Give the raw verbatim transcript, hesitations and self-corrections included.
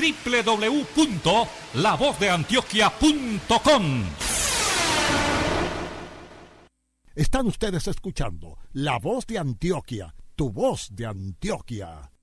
doble u doble u doble u punto la voz de antioquia punto com. Están ustedes escuchando La Voz de Antioquia, tu voz de Antioquia.